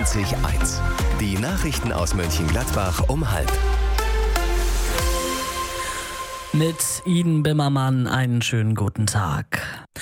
90.1. Die Nachrichten aus Mönchengladbach um 12:30. Mit Iden Bimmermann einen schönen guten Tag.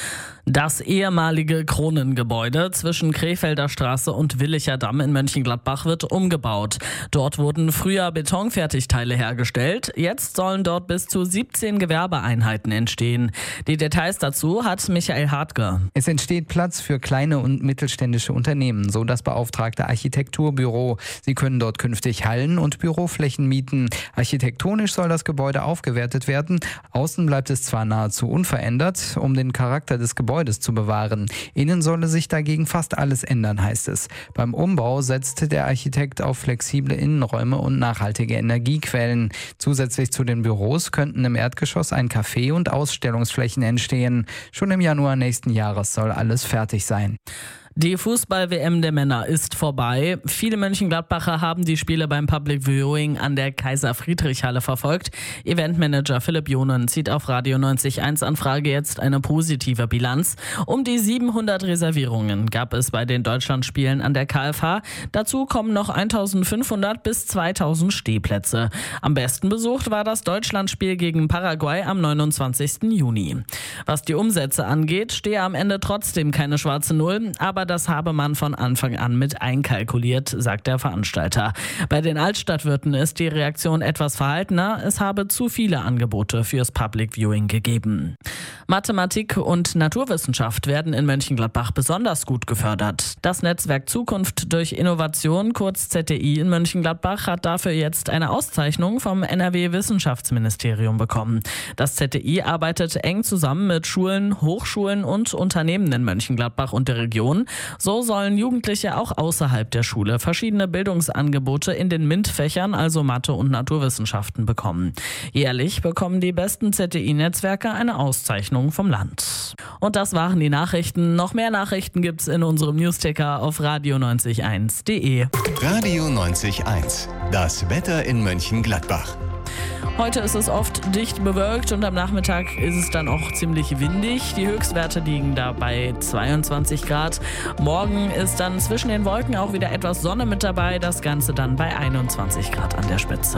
Das ehemalige Kronengebäude zwischen Krefelder Straße und Willicher Damm in Mönchengladbach wird umgebaut. Dort wurden früher Betonfertigteile hergestellt. Jetzt sollen dort bis zu 17 Gewerbeeinheiten entstehen. Die Details dazu hat Michael Hartke. Es entsteht Platz für kleine und mittelständische Unternehmen, so das beauftragte Architekturbüro. Sie können dort künftig Hallen und Büroflächen mieten. Architektonisch soll das Gebäude aufgewertet werden. Außen bleibt es zwar nahezu unverändert, um den Charakter des Gebäudes zu bewahren. Innen solle sich dagegen fast alles ändern, heißt es. Beim Umbau setzt der Architekt auf flexible Innenräume und nachhaltige Energiequellen. Zusätzlich zu den Büros könnten im Erdgeschoss ein Café und Ausstellungsflächen entstehen. Schon im Januar nächsten Jahres soll alles fertig sein. Die Fußball-WM der Männer ist vorbei. Viele Mönchengladbacher haben die Spiele beim Public Viewing an der Kaiser-Friedrich-Halle verfolgt. Eventmanager Philipp Jonen zieht auf Radio 90.1 Anfrage jetzt eine positive Bilanz. Um die 700 Reservierungen gab es bei den Deutschlandspielen an der KFH. Dazu kommen noch 1500 bis 2000 Stehplätze. Am besten besucht war das Deutschlandspiel gegen Paraguay am 29. Juni. Was die Umsätze angeht, stehe am Ende trotzdem keine schwarze Null, aber das habe man von Anfang an mit einkalkuliert, sagt der Veranstalter. Bei den Altstadtwirten ist die Reaktion etwas verhaltener. Es habe zu viele Angebote fürs Public Viewing gegeben. Mathematik und Naturwissenschaft werden in Mönchengladbach besonders gut gefördert. Das Netzwerk Zukunft durch Innovation, kurz ZDI in Mönchengladbach, hat dafür jetzt eine Auszeichnung vom NRW-Wissenschaftsministerium bekommen. Das ZDI arbeitet eng zusammen mit Schulen, Hochschulen und Unternehmen in Mönchengladbach und der Region. So sollen Jugendliche auch außerhalb der Schule verschiedene Bildungsangebote in den MINT-Fächern, also Mathe und Naturwissenschaften, bekommen. Jährlich bekommen die besten ZDI-Netzwerke eine Auszeichnung vom Land. Und das waren die Nachrichten. Noch mehr Nachrichten gibt's in unserem Newsticker auf radio901.de. Radio 90.1. Das Wetter in Mönchengladbach. Heute ist es oft dicht bewölkt und am Nachmittag ist es dann auch ziemlich windig. Die Höchstwerte liegen da bei 22 Grad. Morgen ist dann zwischen den Wolken auch wieder etwas Sonne mit dabei. Das Ganze dann bei 21 Grad an der Spitze.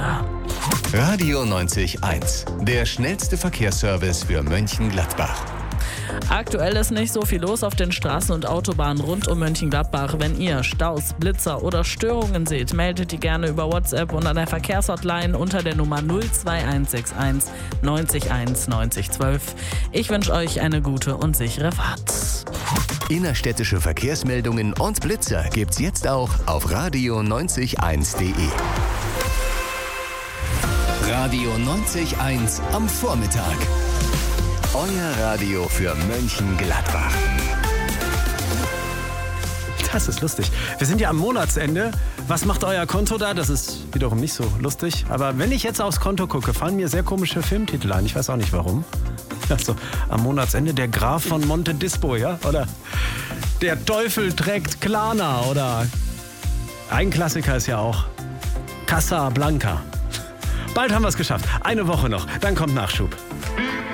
Radio 90.1. Der schnellste Verkehrsservice für Mönchengladbach. Aktuell ist nicht so viel los auf den Straßen und Autobahnen rund um Mönchengladbach. Wenn ihr Staus, Blitzer oder Störungen seht, meldet die gerne über WhatsApp und an der Verkehrshotline unter der Nummer 02161 901 9012. Ich wünsche euch eine gute und sichere Fahrt. Innerstädtische Verkehrsmeldungen und Blitzer gibt's jetzt auch auf radio901.de. Radio 90.1 am Vormittag. Euer Radio für Mönchengladbach. Das ist lustig. Wir sind ja am Monatsende. Was macht euer Konto da? Das ist wiederum nicht so lustig. Aber wenn ich jetzt aufs Konto gucke, fallen mir sehr komische Filmtitel ein. Ich weiß auch nicht warum. Also am Monatsende der Graf von Monte Dispo, ja? Oder der Teufel trägt Klana. Oder ein Klassiker ist ja auch Casablanca. Bald haben wir es geschafft. Eine Woche noch. Dann kommt Nachschub.